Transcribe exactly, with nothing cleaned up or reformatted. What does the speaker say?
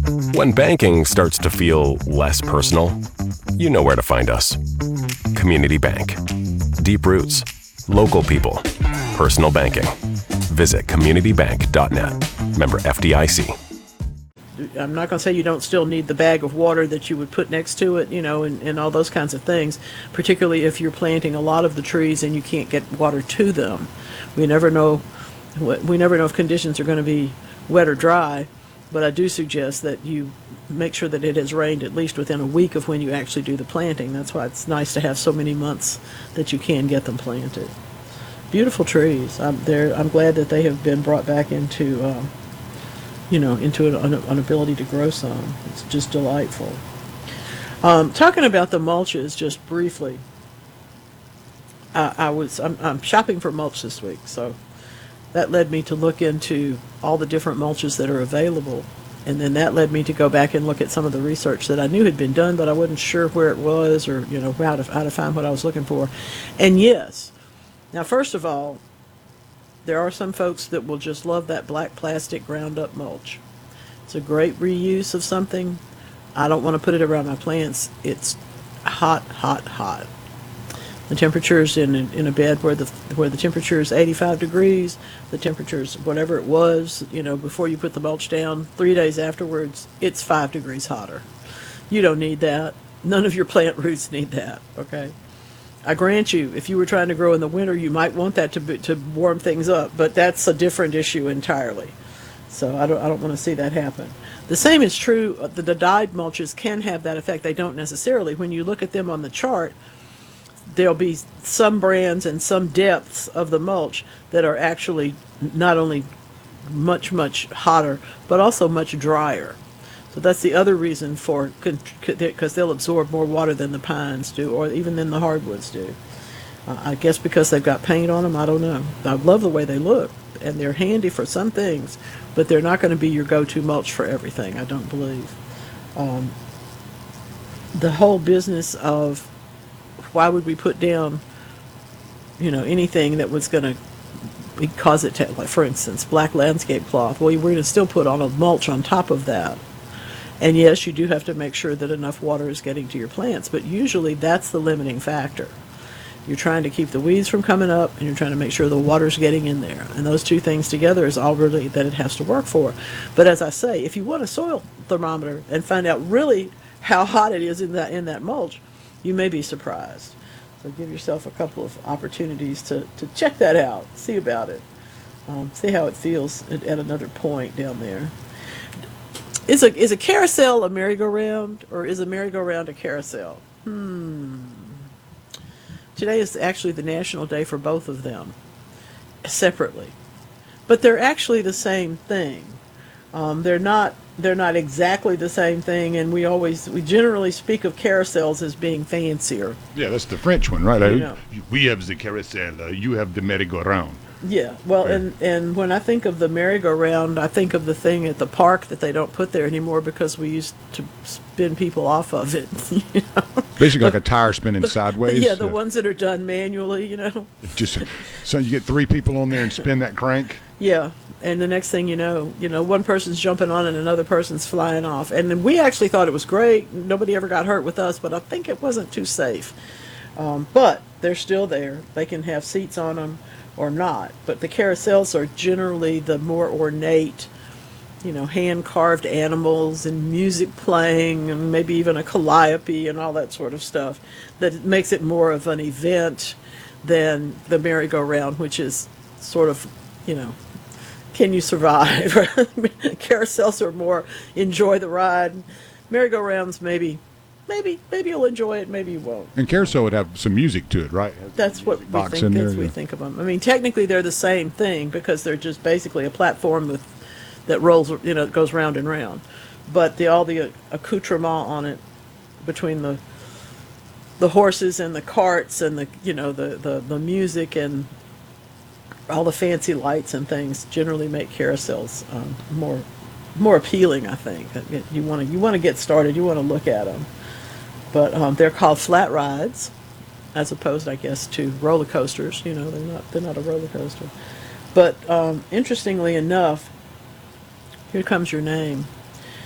When banking starts to feel less personal, you know where to find us. Community Bank. Deep roots, local people, personal banking. Visit community bank dot net. Member F D I C. I'm not going to say you don't still need the bag of water that you would put next to it, you know, and, and all those kinds of things, particularly if you're planting a lot of the trees and you can't get water to them. We never know, we never know if conditions are going to be wet or dry, but I do suggest that you make sure that it has rained at least within a week of when you actually do the planting. That's why it's nice to have so many months that you can get them planted. Beautiful trees. I'm, there, I'm glad that they have been brought back into... Um, you know, into an, an ability to grow some. It's just delightful. Um, talking about the mulches, just briefly, I, I was I'm, I'm shopping for mulch this week, so that led me to look into all the different mulches that are available, and then that led me to go back and look at some of the research that I knew had been done, but I wasn't sure where it was or you know how to how to find what I was looking for. And yes, now first of all, there are some folks that will just love that black plastic ground up mulch. It's a great reuse of something. I don't want to put it around my plants. It's hot, hot, hot. The temperature's in in a bed where the where the temperature is eighty-five degrees. The temperature's whatever it was, you know, before you put the mulch down. Three days afterwards, it's five degrees hotter. You don't need that. None of your plant roots need that. Okay. I grant you, if you were trying to grow in the winter, you might want that to be, to warm things up, but that's a different issue entirely. So I don't I don't want to see that happen. The same is true. The, the dyed mulches can have that effect. They don't necessarily. When you look at them on the chart, there'll be some brands and some depths of the mulch that are actually not only much much hotter, but also much drier. So that's the other reason for, because they'll absorb more water than the pines do, or even than the hardwoods do. Uh, I guess because they've got paint on them, I don't know. I love the way they look, and they're handy for some things, but they're not going to be your go-to mulch for everything, I don't believe. Um, the whole business of why would we put down, you know, anything that was going to cause it to, like for instance, black landscape cloth. Well, we're going to still put on a mulch on top of that. And yes, you do have to make sure that enough water is getting to your plants, but usually that's the limiting factor. You're trying to keep the weeds from coming up, and you're trying to make sure the water's getting in there. And those two things together is all really that it has to work for. But as I say, if you want a soil thermometer and find out really how hot it is in that in that mulch, you may be surprised. So give yourself a couple of opportunities to, to check that out, see about it, um, see how it feels at, at another point down there. Is a is a carousel a merry-go-round, or is a merry-go-round a carousel? Hmm. Today is actually the national day for both of them, separately, but they're actually the same thing. Um, they're not they're not exactly the same thing, and we always we generally speak of carousels as being fancier. Yeah, that's the French one, right? You know. We have the carousel. Uh, you have the merry-go-round. Yeah, well, Okay. and, and when I think of the merry-go-round, I think of the thing at the park that they don't put there anymore because we used to spin people off of it. You know? Basically like a tire spinning sideways. Yeah, the uh, ones that are done manually, you know. Just so you get three people on there and spin that crank. Yeah, and the next thing you know, you know, one person's jumping on and another person's flying off. And then we actually thought it was great. Nobody ever got hurt with us, but I think it wasn't too safe. Um, but they're still there. They can have seats on them or not. But the carousels are generally the more ornate, you know, hand-carved animals and music playing and maybe even a calliope and all that sort of stuff that makes it more of an event than the merry-go-round, which is sort of, you know, can you survive? Carousels are more enjoy the ride. Merry-go-rounds maybe Maybe, maybe you'll enjoy it. Maybe you won't. And carousel would have some music to it, right? That's what we Box think. in That's there, we yeah. think of them. I mean, technically they're the same thing because they're just basically a platform with that rolls, you know, goes round and round. But the all the accoutrement on it between the the horses and the carts and the you know the the, the music and all the fancy lights and things generally make carousels um, more more appealing. I think you want to you want to get started. You want to look at them. But um, they're called flat rides, as opposed, I guess, to roller coasters. You know, they're not they're not a roller coaster. But um, interestingly enough, here comes your name.